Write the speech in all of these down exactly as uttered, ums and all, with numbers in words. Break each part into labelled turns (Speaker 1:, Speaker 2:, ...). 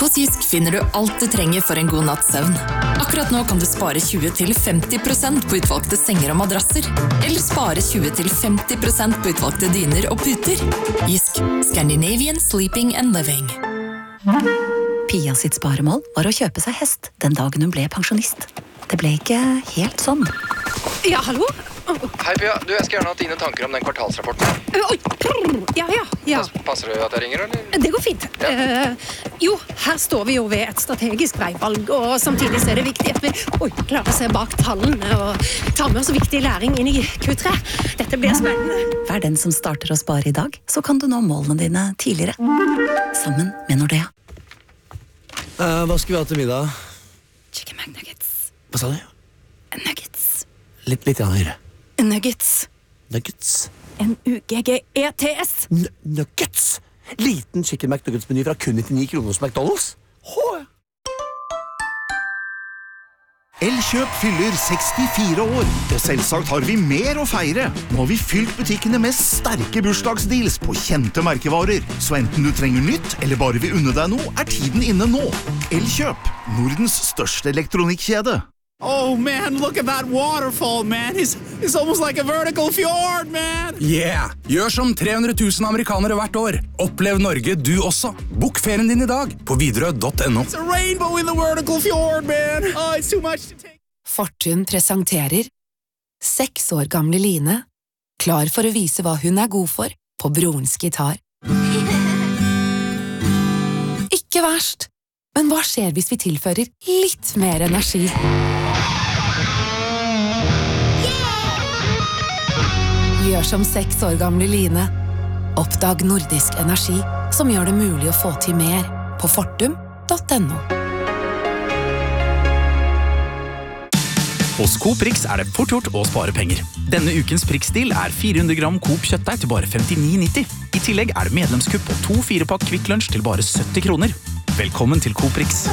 Speaker 1: Hos Jysk finner du alt du trenger for en god natts søvn. Akkurat nå kan du spare tjue til femti prosent på utvalgte senger og madrasser. Eller spare tjue til femti prosent på utvalgte dyner og puter. Jysk, Scandinavian Sleeping and Living.
Speaker 2: Pia sitt sparemål var å kjøpe seg hest den dagen hun ble pensjonist. Det ble ikke helt sånn.
Speaker 3: Ja, hallo?
Speaker 4: Hei Pia, du, jeg skal gjerne ha dine tanker om den kvartalsrapporten.
Speaker 3: Oi, ja, ja, ja.
Speaker 4: Passer det at jeg ringer, eller?
Speaker 3: Det går fint.
Speaker 4: Ja.
Speaker 3: Uh, jo, her står vi jo ved et strategisk veivalg, og samtidig så er det viktig at vi oi, klarer å se bak tallene og ta med oss viktig læring inn i Q tre. Dette blir spennende.
Speaker 2: Vær den som starter å spare i dag, så kan du nå målene dine tidligere. Sammen med Nordea.
Speaker 5: Uh, hva skal vi ha til middag?
Speaker 2: Chicken McNuggets.
Speaker 5: Hva sa du?
Speaker 2: Nuggets.
Speaker 5: Litt, litt grann høyere.
Speaker 2: Nuggets.
Speaker 5: Nuggets.
Speaker 3: N U G G E T S.
Speaker 5: N nuggets! Liten chicken McNuggets-meny fra kun nittionio kroner hos McDonald's. Hå!
Speaker 6: Elkjøp fyller sekstifire år, og selvsagt har vi mer å feire. Nå har vi fylt butikkene med sterke bursdagsdeals på kjente merkevarer. Så enten du trenger nytt, eller bare vil unne deg noe, er tiden inne nå. Elkjøp, Nordens største elektronikkjede.
Speaker 7: Oh man, look at that waterfall, man. It's, it's almost like a vertical fjord, man.
Speaker 8: Yeah! Gjør som tre hundre tusen amerikanere hvert år. Opplev Norge du også. Bok ferien din i dag på Widerøe punktum no.
Speaker 7: It's a rainbow in the vertical fjord, man. Oh, it's too much to take.
Speaker 9: Fortun presenterer seks år gamle Line, klar for å vise hva hun er god for på brorens gitar. Ikke verst, men hva skjer hvis vi tilfører litt mer energi? Gjør som seks år gamle Line. Oppdag nordisk energi som gjør det mulig å få til mer på fortum punktum no.
Speaker 10: Hos Coop Rix er det fort gjort å spare penger. Denne ukens Prix-deal er fire hundre gram Coop kjøttdeig til bare femtini nitti. I tillegg er det medlemskupp på to fire-pakk Kvikk Lunsj til bare sytti kroner. Velkommen til Coop Rix.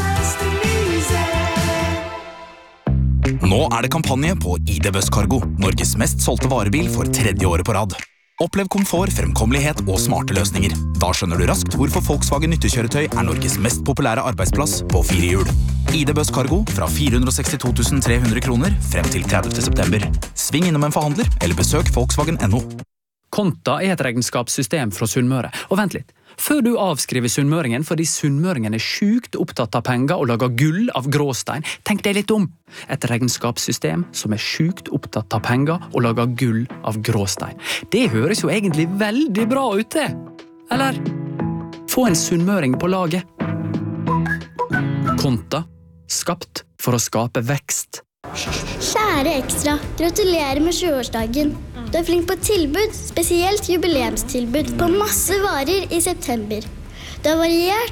Speaker 10: Nå er det kampanje på I D Buss Cargo, Norges mest solgte varebil for tredje året på rad. Opplev komfort, fremkommelighet og smarte løsninger. Da skjønner du raskt hvorfor Volkswagen nyttekjøretøy er Norges mest populære arbeidsplass på fire hjul. I D Buss Cargo fra fire hundre sekstito tusen tre hundre kroner frem til tredivte september. Sving innom en forhandler eller besøk Volkswagen punktum no.
Speaker 11: Konta er et regnskapssystem fra Sunnmøre. Og vent litt, før du avskriver sunnmøringen fordi sunnmøringen er sjukt opptatt av penger og lager gull av gråstein, tenk deg litt om. Et regnskapssystem som er sjukt opptatt av penger og lager gull av gråstein. Det høres jo egentlig veldig bra ut det. Eller? Få en sunnmøring på laget. Konta, skapt for å skape vekst.
Speaker 12: Kjære Ekstra, gratulerer med tjueårsdagen. Du er flink på tilbud, spesielt jubileumstilbud på masse varer i september. Du har variert